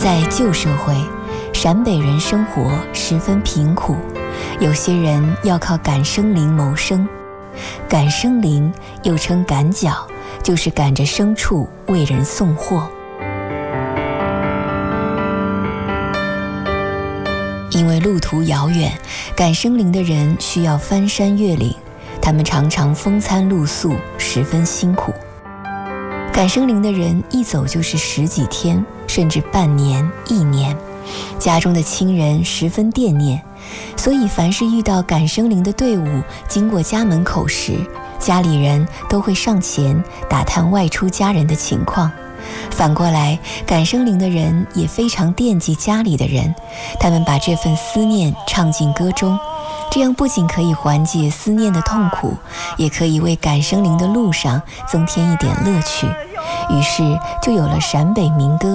在旧社会，陕北人生活十分贫苦，有些人要靠赶生灵谋生。赶生灵又称赶脚，就是赶着牲畜为人送货。因为路途遥远，赶生灵的人需要翻山越岭，他们常常风餐露宿，十分辛苦。赶生灵的人一走就是十几天，甚至半年、一年，家中的亲人十分惦念，所以凡是遇到赶生灵的队伍经过家门口时，家里人都会上前打探外出家人的情况。反过来，赶生灵的人也非常惦记家里的人，他们把这份思念唱进歌中，这样不仅可以缓解思念的痛苦，也可以为赶生灵的路上增添一点乐趣。于是就有了陕北民歌